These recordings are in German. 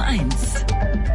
1.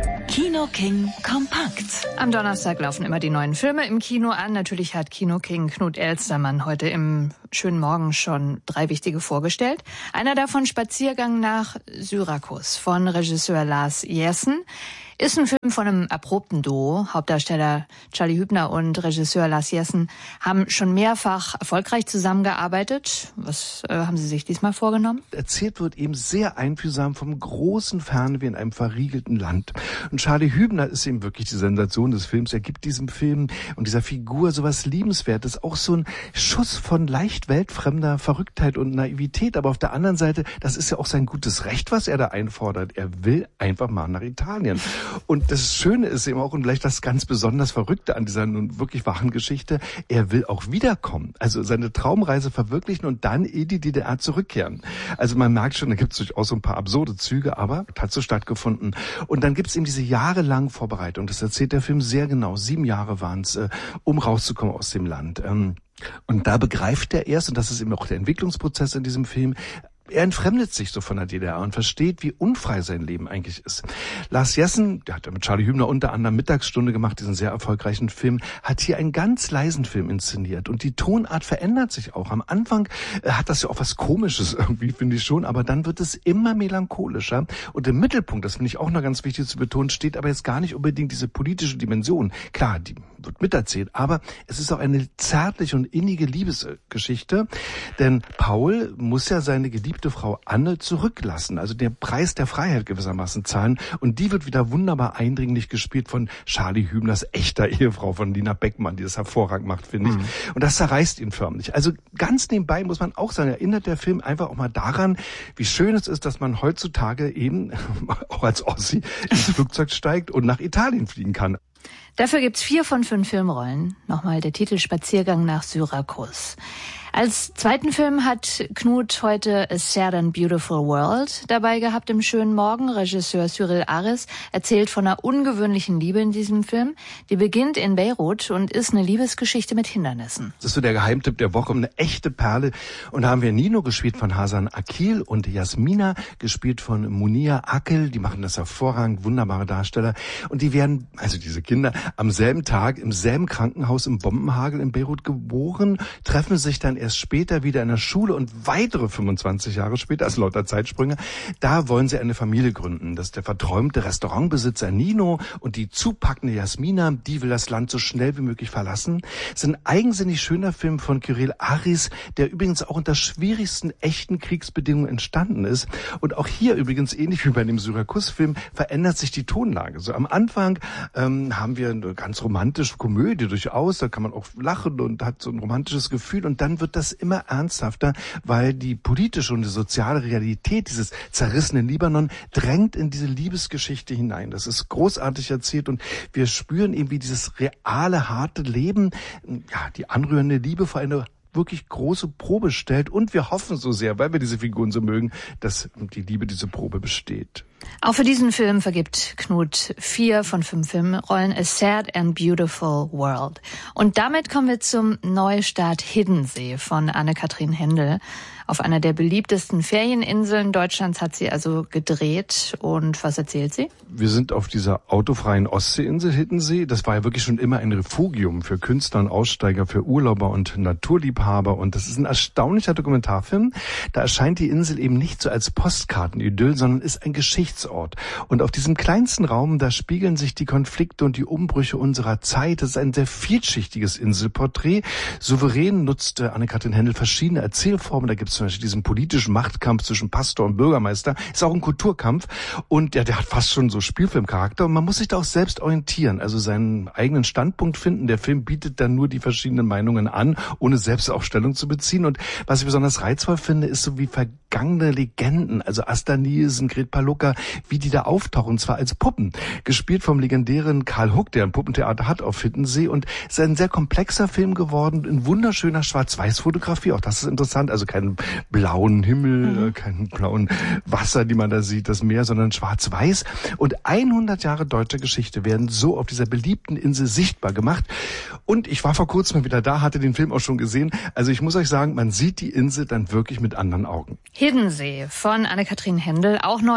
Kino King kompakt. Am Donnerstag laufen immer die neuen Filme im Kino an. Natürlich hat Kino King Knut Elstermann heute im schönen Morgen schon 3 wichtige vorgestellt. Einer davon Spaziergang nach Syrakus von Regisseur Lars Jessen. Ist ein Film von einem erprobten Duo. Hauptdarsteller Charlie Hübner und Regisseur Lars Jessen haben schon mehrfach erfolgreich zusammengearbeitet. Was haben Sie sich diesmal vorgenommen? Erzählt wird eben sehr einfühlsam vom großen Fernweh in einem verriegelten Land. Und Charlie Hübner ist eben wirklich die Sensation des Films. Er gibt diesem Film und dieser Figur sowas Liebenswertes. Auch so ein Schuss von leicht weltfremder Verrücktheit und Naivität. Aber auf der anderen Seite, das ist ja auch sein gutes Recht, was er da einfordert. Er will einfach mal nach Italien. Und das Schöne ist eben auch, und vielleicht das ganz besonders Verrückte an dieser nun wirklich wahren Geschichte, er will auch wiederkommen. Also seine Traumreise verwirklichen und dann in die DDR zurückkehren. Also man merkt schon, da gibt es durchaus so ein paar absurde Züge, aber hat so stattgefunden. Und dann gibt es eben diese jahrelange Vorbereitung. Das erzählt der Film sehr genau. 7 Jahre waren es, um rauszukommen aus dem Land. Und da begreift er erst, und das ist eben auch der Entwicklungsprozess in diesem Film, er entfremdet sich so von der DDR und versteht, wie unfrei sein Leben eigentlich ist. Lars Jessen, der hat mit Charlie Hübner unter anderem Mittagsstunde gemacht, diesen sehr erfolgreichen Film, hat hier einen ganz leisen Film inszeniert. Und die Tonart verändert sich auch. Am Anfang hat das ja auch was Komisches irgendwie, finde ich schon, aber dann wird es immer melancholischer. Und im Mittelpunkt, das finde ich auch noch ganz wichtig zu betonen, steht aber jetzt gar nicht unbedingt diese politische Dimension. Klar, die wird miterzählt, aber es ist auch eine zärtliche und innige Liebesgeschichte. Denn Paul muss ja seine geliebte Frau Anne zurücklassen, also der Preis der Freiheit gewissermaßen zahlen. Und die wird wieder wunderbar eindringlich gespielt von Charlie Hübners echter Ehefrau, von Lina Beckmann, die das hervorragend macht, finde ich. Und das zerreißt ihn förmlich. Also ganz nebenbei muss man auch sagen, erinnert der Film einfach auch mal daran, wie schön es ist, dass man heutzutage eben, auch als Ossi, ins Flugzeug steigt und nach Italien fliegen kann. Dafür gibt's 4 von 5 Filmrollen. Nochmal der Titel Spaziergang nach Syrakus. Als zweiten Film hat Knut heute A Sad and Beautiful World dabei gehabt im schönen Morgen. Regisseur Cyril Aris erzählt von einer ungewöhnlichen Liebe in diesem Film. Die beginnt in Beirut und ist eine Liebesgeschichte mit Hindernissen. Das ist so der Geheimtipp der Woche, eine echte Perle. Und da haben wir Nino, gespielt von Hasan Akil, und Jasmina, gespielt von Munia Akel. Die machen das hervorragend, wunderbare Darsteller. Und die werden, also diese Kinder, am selben Tag im selben Krankenhaus im Bombenhagel in Beirut geboren, treffen sich dann erst später wieder in der Schule und weitere 25 Jahre später, also lauter Zeitsprünge, da wollen sie eine Familie gründen. Das ist der verträumte Restaurantbesitzer Nino und die zupackende Jasmina, die will das Land so schnell wie möglich verlassen. Es ist ein eigensinnig schöner Film von Cyril Aris, der übrigens auch unter schwierigsten echten Kriegsbedingungen entstanden ist. Und auch hier übrigens, ähnlich wie bei dem Syrakus-Film, verändert sich die Tonlage. So am Anfang haben wir eine ganz romantische Komödie durchaus, da kann man auch lachen und hat so ein romantisches Gefühl, und dann wird das immer ernsthafter, weil die politische und die soziale Realität dieses zerrissenen Libanon drängt in diese Liebesgeschichte hinein. Das ist großartig erzählt und wir spüren eben, wie dieses reale, harte Leben, ja, die anrührende Liebe vor eine wirklich große Probe stellt, und wir hoffen so sehr, weil wir diese Figuren so mögen, dass die Liebe diese Probe besteht. Auch für diesen Film vergibt Knut 4 von 5 Filmrollen, A Sad and Beautiful World. Und damit kommen wir zum Neustart Hiddensee von Anne-Kathrin Hendel. Auf einer der beliebtesten Ferieninseln Deutschlands hat sie also gedreht. Und was erzählt sie? Wir sind auf dieser autofreien Ostseeinsel Hiddensee. Das war ja wirklich schon immer ein Refugium für Künstler und Aussteiger, für Urlauber und Naturliebhaber. Und das ist ein erstaunlicher Dokumentarfilm. Da erscheint die Insel eben nicht so als Postkartenidyll, sondern ist ein Geschichtsort. Und auf diesem kleinsten Raum, da spiegeln sich die Konflikte und die Umbrüche unserer Zeit. Das ist ein sehr vielschichtiges Inselporträt. Souverän nutzte Anne-Kathrin Hendel verschiedene Erzählformen. Da gibt es zum Beispiel diesen politischen Machtkampf zwischen Pastor und Bürgermeister. Ist auch ein Kulturkampf. Und ja, der hat fast schon so Spielfilmcharakter. Und man muss sich da auch selbst orientieren, also seinen eigenen Standpunkt finden. Der Film bietet dann nur die verschiedenen Meinungen an, ohne selbst auch Stellung zu beziehen. Und was ich besonders reizvoll finde, ist so wie vergangene Legenden, also Asta Nielsen, Gret Palucka, wie die da auftauchen, und zwar als Puppen. Gespielt vom legendären Karl Huck, der ein Puppentheater hat auf Hiddensee. Und es ist ein sehr komplexer Film geworden, in wunderschöner Schwarz-Weiß-Fotografie. Auch das ist interessant, also kein blauen Himmel, kein blauen Wasser, die man da sieht, das Meer, sondern schwarz-weiß. Und 100 Jahre deutscher Geschichte werden so auf dieser beliebten Insel sichtbar gemacht. Und ich war vor kurzem mal wieder da, hatte den Film auch schon gesehen. Also ich muss euch sagen, man sieht die Insel dann wirklich mit anderen Augen. Hiddensee von Anne-Kathrin Hendel, auch neu im Kino.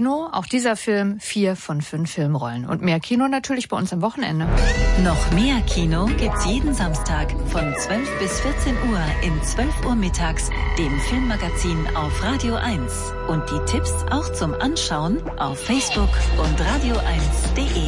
Kino. Auch dieser Film 4 von 5 Filmrollen. Und mehr Kino natürlich bei uns am Wochenende. Noch mehr Kino gibt's jeden Samstag von 12 bis 14 Uhr in 12 Uhr mittags, dem Filmmagazin auf Radio 1. Und die Tipps auch zum Anschauen auf Facebook und radio1.de.